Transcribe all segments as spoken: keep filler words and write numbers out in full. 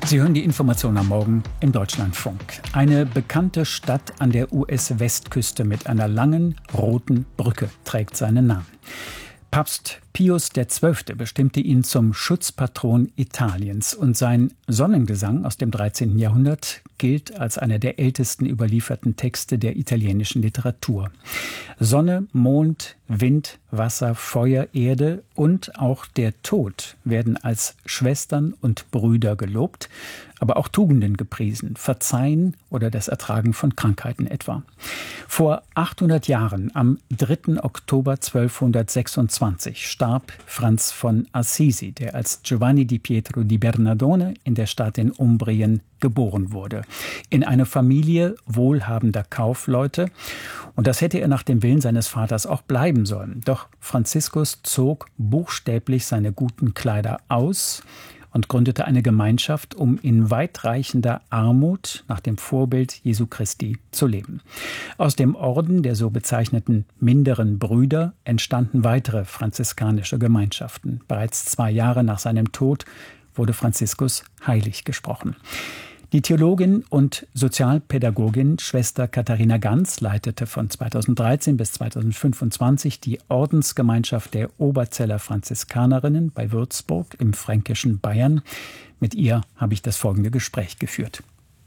Sie hören die Information am Morgen im Deutschlandfunk. Eine bekannte Stadt an der U S-Westküste mit einer langen, roten Brücke trägt seinen Namen. Papst Pius der Zwölfte bestimmte ihn zum Schutzpatron Italiens und sein Sonnengesang aus dem dreizehnten Jahrhundert gilt als einer der ältesten überlieferten Texte der italienischen Literatur. Sonne, Mond, Wind, Wasser, Feuer, Erde und auch der Tod werden als Schwestern und Brüder gelobt, aber auch Tugenden gepriesen, Verzeihen oder das Ertragen von Krankheiten etwa. Vor achthundert Jahren, am dritten Oktober zwölfhundertsechsundzwanzig, starb Franz von Assisi, der als Giovanni di Pietro di Bernardone in der Stadt in Umbrien geboren wurde. In eine Familie wohlhabender Kaufleute. Und das hätte er nach dem Willen seines Vaters auch bleiben sollen. Doch Franziskus zog buchstäblich seine guten Kleider aus und gründete eine Gemeinschaft, um in weitreichender Armut nach dem Vorbild Jesu Christi zu leben. Aus dem Orden der so bezeichneten minderen Brüder entstanden weitere franziskanische Gemeinschaften. Bereits zwei Jahre nach seinem Tod wurde Franziskus heilig gesprochen. Die Theologin und Sozialpädagogin Schwester Katharina Ganz leitete von zweitausenddreizehn bis zweitausendfünfundzwanzig die Ordensgemeinschaft der Oberzeller Franziskanerinnen bei Würzburg im fränkischen Bayern. Mit ihr habe ich das folgende Gespräch geführt.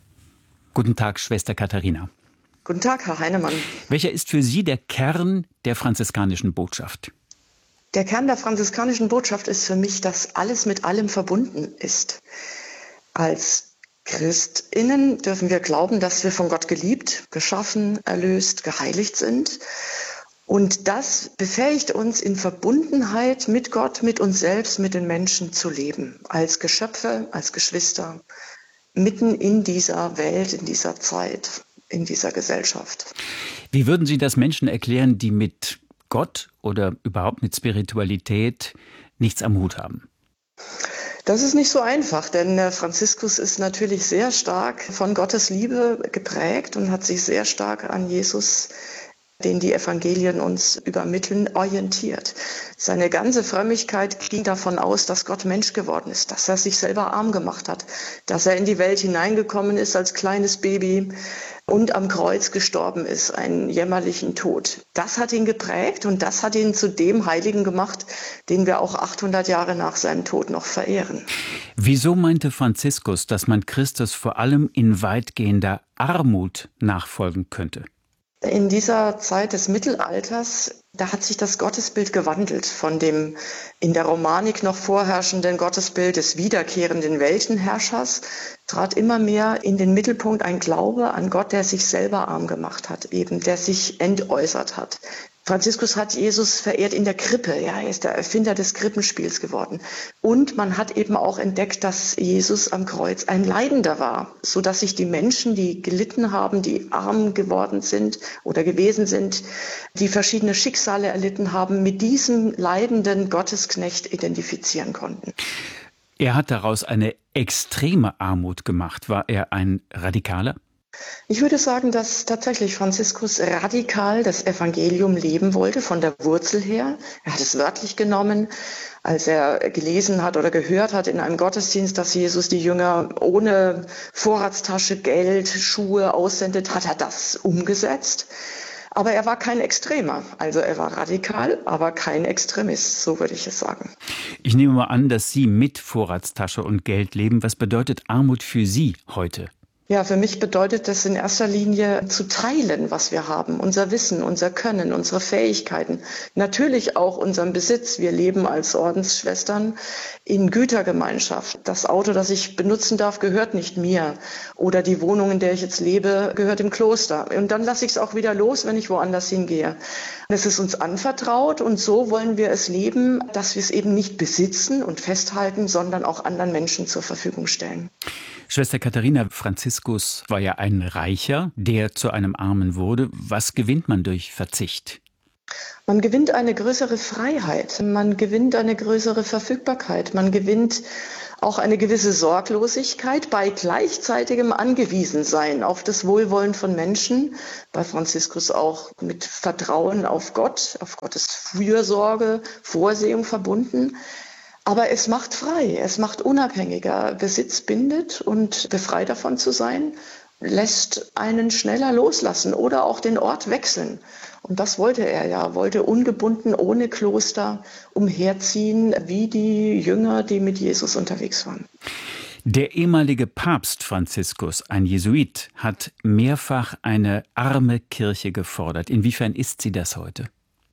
Guten Tag, Schwester Katharina. Guten Tag, Herr Heinemann. Welcher ist für Sie der Kern der franziskanischen Botschaft? Der Kern der franziskanischen Botschaft ist für mich, dass alles mit allem verbunden ist. Als ChristInnen dürfen wir glauben, dass wir von Gott geliebt, geschaffen, erlöst, geheiligt sind. Und das befähigt uns, in Verbundenheit mit Gott, mit uns selbst, mit den Menschen zu leben. Als Geschöpfe, als Geschwister, mitten in dieser Welt, in dieser Zeit, in dieser Gesellschaft. Wie würden Sie das Menschen erklären, die mit Gott oder überhaupt mit Spiritualität nichts am Hut haben? Das ist nicht so einfach, denn Franziskus ist natürlich sehr stark von Gottes Liebe geprägt und hat sich sehr stark an Jesus, den die Evangelien uns übermitteln, orientiert. Seine ganze Frömmigkeit ging davon aus, dass Gott Mensch geworden ist, dass er sich selber arm gemacht hat, dass er in die Welt hineingekommen ist als kleines Baby und am Kreuz gestorben ist, einen jämmerlichen Tod. Das hat ihn geprägt und das hat ihn zu dem Heiligen gemacht, den wir auch achthundert Jahre nach seinem Tod noch verehren. Wieso meinte Franziskus, dass man Christus vor allem in weitgehender Armut nachfolgen könnte? In dieser Zeit des Mittelalters, da hat sich das Gottesbild gewandelt von dem in der Romanik noch vorherrschenden Gottesbild des wiederkehrenden Weltenherrschers, trat immer mehr in den Mittelpunkt ein Glaube an Gott, der sich selber arm gemacht hat, eben der sich entäußert hat. Franziskus hat Jesus verehrt in der Krippe, ja, er ist der Erfinder des Krippenspiels geworden. Und man hat eben auch entdeckt, dass Jesus am Kreuz ein Leidender war, so dass sich die Menschen, die gelitten haben, die arm geworden sind oder gewesen sind, die verschiedene Schicksale erlitten haben, mit diesem leidenden Gottesknecht identifizieren konnten. Er hat daraus eine extreme Armut gemacht. War er ein Radikaler? Ich würde sagen, dass tatsächlich Franziskus radikal das Evangelium leben wollte, von der Wurzel her. Er hat es wörtlich genommen, als er gelesen hat oder gehört hat in einem Gottesdienst, dass Jesus die Jünger ohne Vorratstasche, Geld, Schuhe aussendet, hat er das umgesetzt. Aber er war kein Extremer. Also er war radikal, aber kein Extremist, so würde ich es sagen. Ich nehme mal an, dass Sie mit Vorratstasche und Geld leben. Was bedeutet Armut für Sie heute? Ja, für mich bedeutet das in erster Linie zu teilen, was wir haben, unser Wissen, unser Können, unsere Fähigkeiten, natürlich auch unseren Besitz. Wir leben als Ordensschwestern in Gütergemeinschaft. Das Auto, das ich benutzen darf, gehört nicht mir oder die Wohnung, in der ich jetzt lebe, gehört dem Kloster. Und dann lasse ich es auch wieder los, wenn ich woanders hingehe. Es ist uns anvertraut und so wollen wir es leben, dass wir es eben nicht besitzen und festhalten, sondern auch anderen Menschen zur Verfügung stellen. Schwester Katharina, Franziskus war ja ein Reicher, der zu einem Armen wurde. Was gewinnt man durch Verzicht? Man gewinnt eine größere Freiheit, man gewinnt eine größere Verfügbarkeit, man gewinnt auch eine gewisse Sorglosigkeit bei gleichzeitigem Angewiesensein auf das Wohlwollen von Menschen. Bei Franziskus auch mit Vertrauen auf Gott, auf Gottes Fürsorge, Vorsehung verbunden. Aber es macht frei, es macht unabhängiger. Besitz bindet und befreit davon zu sein, lässt einen schneller loslassen oder auch den Ort wechseln. Und das wollte er ja, wollte ungebunden, ohne Kloster umherziehen, wie die Jünger, die mit Jesus unterwegs waren. Der ehemalige Papst Franziskus, ein Jesuit, hat mehrfach eine arme Kirche gefordert. Inwiefern ist sie das heute?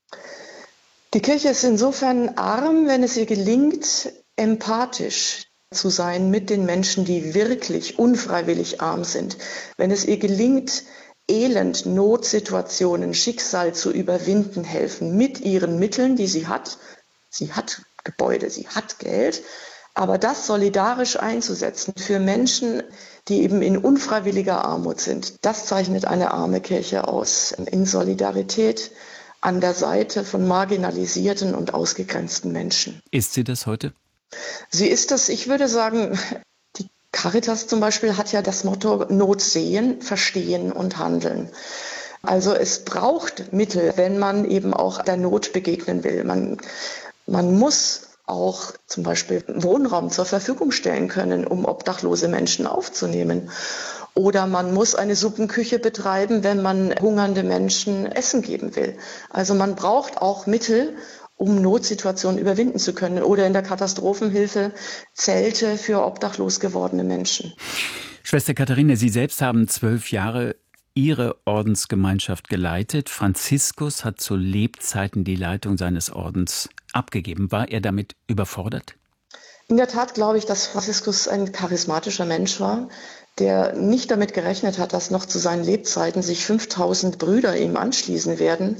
Die Kirche ist insofern arm, wenn es ihr gelingt, empathisch zu sein mit den Menschen, die wirklich unfreiwillig arm sind. Wenn es ihr gelingt, Elend, Notsituationen, Schicksal zu überwinden helfen mit ihren Mitteln, die sie hat. Sie hat Gebäude, sie hat Geld. Aber das solidarisch einzusetzen für Menschen, die eben in unfreiwilliger Armut sind, das zeichnet eine arme Kirche aus. In Solidarität an der Seite von marginalisierten und ausgegrenzten Menschen. Ist sie das heute? Sie ist das, ich würde sagen, die Caritas zum Beispiel hat ja das Motto Not sehen, verstehen und handeln. Also es braucht Mittel, wenn man eben auch der Not begegnen will. Man, man muss auch zum Beispiel Wohnraum zur Verfügung stellen können, um obdachlose Menschen aufzunehmen. Oder man muss eine Suppenküche betreiben, wenn man hungernde Menschen Essen geben will. Also man braucht auch Mittel, um Notsituationen überwinden zu können. Oder in der Katastrophenhilfe Zelte für obdachlos gewordene Menschen. Schwester Katharina, Sie selbst haben zwölf Jahre Ihre Ordensgemeinschaft geleitet. Franziskus hat zu Lebzeiten die Leitung seines Ordens abgegeben. War er damit überfordert? In der Tat glaube ich, dass Franziskus ein charismatischer Mensch war, der nicht damit gerechnet hat, dass noch zu seinen Lebzeiten sich fünftausend Brüder ihm anschließen werden.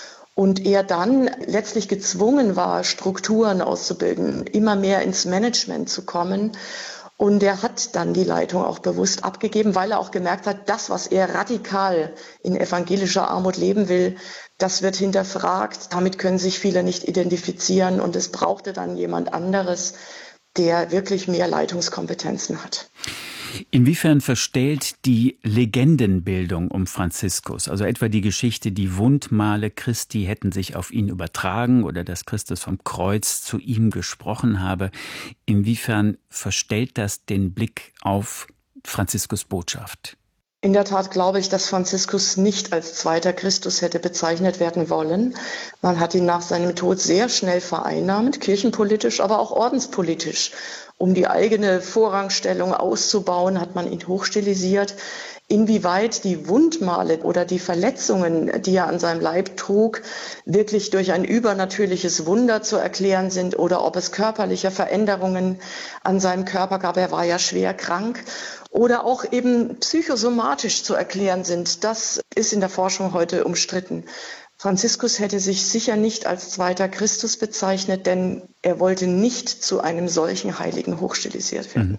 Und er dann letztlich gezwungen war, Strukturen auszubilden, immer mehr ins Management zu kommen. Und er hat dann die Leitung auch bewusst abgegeben, weil er auch gemerkt hat, das, was er radikal in evangelischer Armut leben will, das wird hinterfragt. Damit können sich viele nicht identifizieren. Und es brauchte dann jemand anderes, der wirklich mehr Leitungskompetenzen hat. Inwiefern verstellt die Legendenbildung um Franziskus, also etwa die Geschichte, die Wundmale Christi hätten sich auf ihn übertragen oder dass Christus vom Kreuz zu ihm gesprochen habe, inwiefern verstellt das den Blick auf Franziskus' Botschaft? In der Tat glaube ich, dass Franziskus nicht als zweiter Christus hätte bezeichnet werden wollen. Man hat ihn nach seinem Tod sehr schnell vereinnahmt, kirchenpolitisch, aber auch ordenspolitisch. Um die eigene Vorrangstellung auszubauen, hat man ihn hochstilisiert. Inwieweit die Wundmale oder die Verletzungen, die er an seinem Leib trug, wirklich durch ein übernatürliches Wunder zu erklären sind oder ob es körperliche Veränderungen an seinem Körper gab, er war ja schwer krank, oder auch eben psychosomatisch zu erklären sind, das ist in der Forschung heute umstritten. Franziskus hätte sich sicher nicht als zweiter Christus bezeichnet, denn er wollte nicht zu einem solchen Heiligen hochstilisiert werden.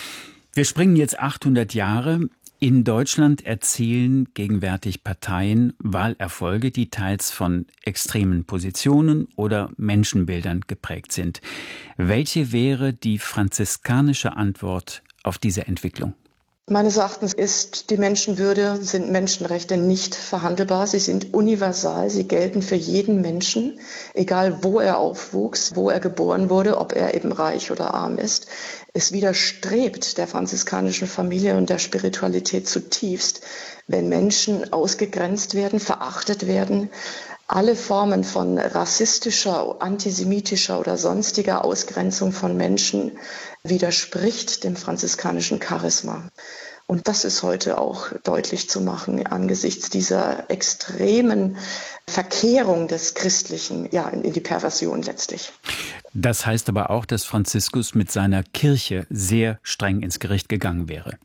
Wir springen jetzt achthundert Jahre. In Deutschland erzielen gegenwärtig Parteien Wahlerfolge, die teils von extremen Positionen oder Menschenbildern geprägt sind. Welche wäre die franziskanische Antwort auf diese Entwicklung? Meines Erachtens ist die Menschenwürde, sind Menschenrechte nicht verhandelbar. Sie sind universal, sie gelten für jeden Menschen, egal wo er aufwuchs, wo er geboren wurde, ob er eben reich oder arm ist. Es widerstrebt der franziskanischen Familie und der Spiritualität zutiefst, wenn Menschen ausgegrenzt werden, verachtet werden. Alle Formen von rassistischer, antisemitischer oder sonstiger Ausgrenzung von Menschen widerspricht dem franziskanischen Charisma. Und das ist heute auch deutlich zu machen angesichts dieser extremen Verkehrung des Christlichen, ja, in die Perversion letztlich. Das heißt aber auch, dass Franziskus mit seiner Kirche sehr streng ins Gericht gegangen wäre.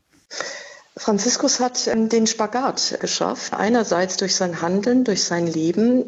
Franziskus hat den Spagat geschafft, einerseits durch sein Handeln, durch sein Leben,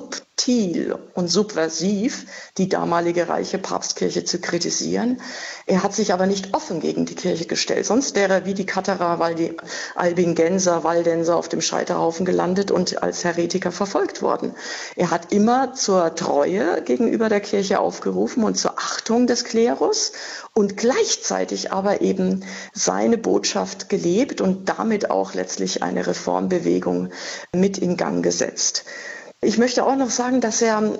subtil und subversiv die damalige reiche Papstkirche zu kritisieren. Er hat sich aber nicht offen gegen die Kirche gestellt, sonst wäre er wie die Katharer, weil die Albingenser, Waldenser auf dem Scheiterhaufen gelandet und als Heretiker verfolgt worden. Er hat immer zur Treue gegenüber der Kirche aufgerufen und zur Achtung des Klerus und gleichzeitig aber eben seine Botschaft gelebt und damit auch letztlich eine Reformbewegung mit in Gang gesetzt. Ich möchte auch noch sagen, dass er